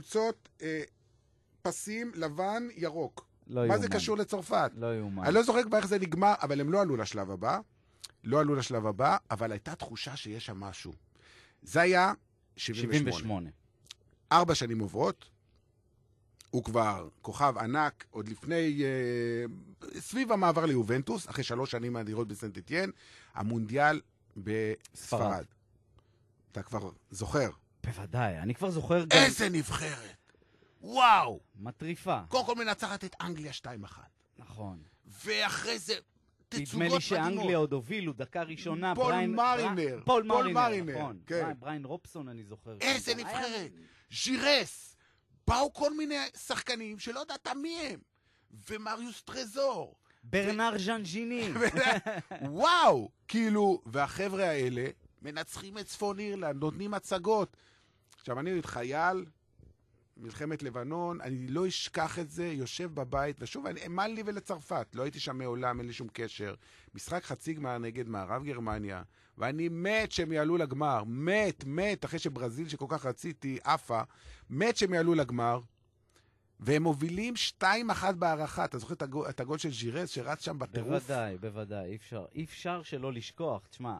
חולצות פסים לבן ירוק. לא מה זה קשור לצרפת? לא יאומן. אני לא זוכר כבר איך זה נגמר, אבל הם לא עלו לשלב הבא. לא עלו לשלב הבא, אבל הייתה תחושה שיש שם משהו. זה היה 78. 4 שנים עוברות. הוא כבר כוכב ענק, עוד לפני, סביב המעבר ליובנטוס, אחרי 3 שנים אדירות בסנט אתיין, המונדיאל בספרד. אתה כבר זוכר? בוודאי, אני כבר זוכר גם... איזה נבחרת! וואו! מטריפה. קודם כל מנצחת את אנגליה 2-1. נכון. ואחרי זה תצוגות נדמה לי מדהימות. שאנגליה עוד הובילו, דקה ראשונה, פול מרינר. פול מרינר, נכון. כן. בריין רופסון, אני זוכר. איזה נבחרת! ז'ירס! באו כל מיני שחקנים שלא יודעת מי הם. ומריוס טרזור. ברנר ז'אנג'יני. וואו! כאילו, והחבר'ה האלה מנצחים את צפון אירלנד, נותנים הצגות. עכשיו, אני חייל, מלחמת לבנון, אני לא אשכח את זה, יושב בבית, ושוב, האמן לי ולצרפת, לא הייתי שם מעולם, אין לי שום קשר. משחק חצי גמר נגד מערב גרמניה, ואני מת שהם יעלו לגמר, מת, אחרי שברזיל שכל כך רציתי, אפה, מת שהם יעלו לגמר, והם מובילים 2-1 בהערכה. אתה זוכר את הגול של ז'ירס שרץ שם בטירוף? בוודאי, אי אפשר שלא לשכוח. תשמע,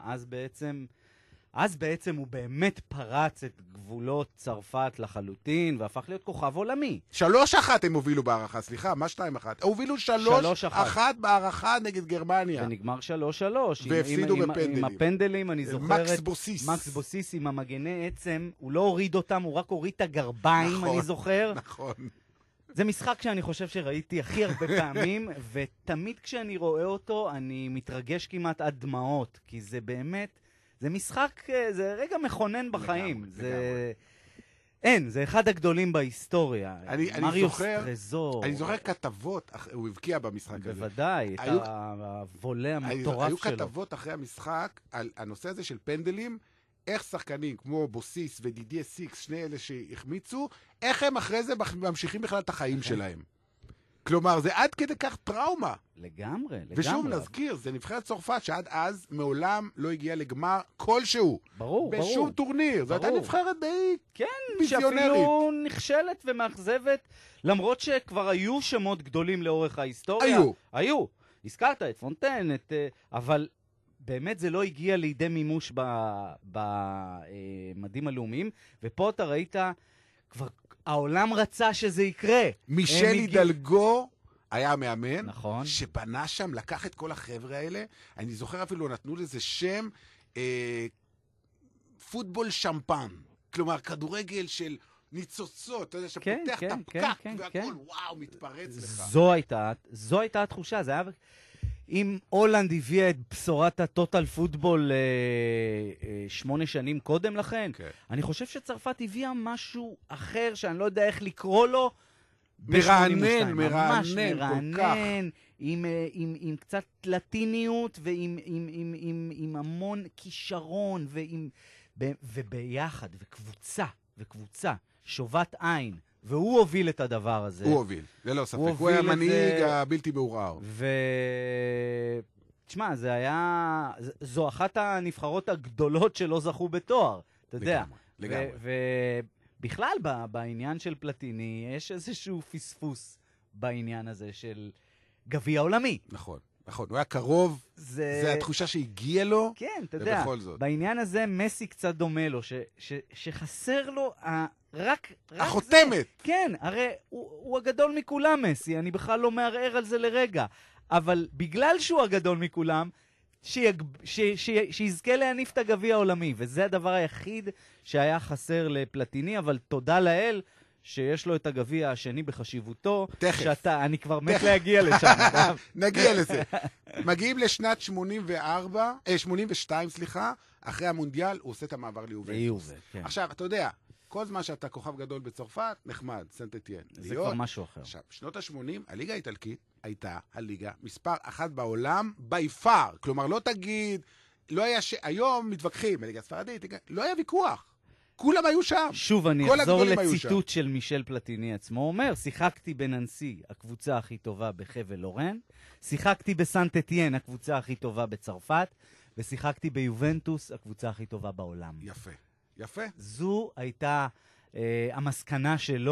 אז בעצם הוא באמת פרץ את גבולות צרפת לחלוטין, והפך להיות כוכב עולמי. 3-1 הם הובילו בהערכה, סליחה, מה 2-1? הובילו 3-1 בהערכה נגד גרמניה. ונגמר 3-3. והפסידו בפנדלים. עם הפנדלים, אני זוכרת. מקס בוסיס עם המגני עצם, הוא לא הוריד אותם, הוא רק הוריד את הגרביים, אני זוכר. נכון. זה משחק שאני חושב שראיתי הכי הרבה פעמים, ותמיד כשאני רואה אותו, אני מתרגש כמעט עד דמעות, כי זה באמת... זה משחק, זה רגע מכונן בחיים. זה אחד הגדולים בהיסטוריה. מריוס טרזור. אני זוכר כתבות, הוא הבקיע במשחק הזה. בוודאי, את הוולה המטורף שלו. היו כתבות אחרי המשחק על הנושא הזה של פנדלים, איך שחקנים כמו בוסיס ודידיה סיקס, שני אלה שהחמיצו, איך הם אחרי זה ממשיכים בכלל את החיים שלהם. כלומר, זה עד כדי כך טראומה. לגמרי. ושוב נזכיר, זה נבחרת צרפת שעד אז מעולם לא הגיע לגמר כלשהו. ברור. בשום טורניר. זו הייתה נבחרת די כן, שאפילו נכשלת ומאכזבת, למרות שכבר היו שמות גדולים לאורך ההיסטוריה. היו. הזכרת את פונטן, אבל באמת זה לא הגיע לידי מימוש במדים הלאומיים, ופה אתה ראית כבר... העולם רצה שזה יקרה. מישל הידלגו היה המאמן, נכון. שבנה שם, לקח את כל החבר'ה האלה. אני זוכר אפילו, נתנו לזה שם פוטבול שמפן. כלומר, כדורגל של ניצוצות, אתה יודע, שפותח את הפקק, והכל, וואו, מתפרץ לך. זו הייתה התחושה, זה היה... אם הולנד הביאה את בשורת הטוטל פוטבול 8 שנים קודם לכן, אני חושב שצרפת הביאה משהו אחר, שאני לא יודע איך לקרוא לו, מרענן, עם קצת לטיניות, ועם המון כישרון, וביחד, וקבוצה, שובת עין. והוא הוביל את הדבר הזה. הוא הוביל, ללא ספק. הוא היה המנהיג הבלתי מעורער. תשמע, זו אחת הנבחרות הגדולות שלא זכו בתואר, אתה יודע. לגמרי. ובכלל, בעניין של פלטיני, יש איזשהו פספוס בעניין הזה של גביע עולמי. נכון. נכון, הוא היה קרוב, זה התחושה שהגיע לו, כן, אתה יודע, ובכל זאת. בעניין הזה מסי קצת דומה לו, שחסר לו רק החותמת. זה. כן, הרי הוא הגדול מכולם מסי, אני בכלל לא מערער על זה לרגע, אבל בגלל שהוא הגדול מכולם, שיזכה להניף את הגביע העולמי, וזה הדבר היחיד שהיה חסר לפלטיני, אבל תודה לאל, שיש לו את הגביע השני בחשיבותו. תכף. אני כבר מת להגיע לשם. נגיע לזה. מגיעים לשנת 82, אחרי המונדיאל, הוא עושה את המעבר ליובנטוס. עכשיו, אתה יודע, כל זמן שאתה כוכב גדול בצרפת, נחמד, סנט אתיין. זה כבר משהו אחר. עכשיו, שנות ה-80, הליגה האיטלקית הייתה הליגה מספר 1 בעולם, by far. כלומר, לא תגיד, לא היה היום מתווכחים, הליגה הספרדית, לא היה ויכוח. כולם היו שם. שוב, אני אחזור לציטוט של מישל פלטיני עצמו. הוא אומר, שיחקתי בננסי, הקבוצה הכי טובה בחבל לורן, שיחקתי בסנט אתיין, הקבוצה הכי טובה בצרפת, ושיחקתי ביובנטוס, הקבוצה הכי טובה בעולם. יפה, יפה. זו הייתה המסקנה שלו.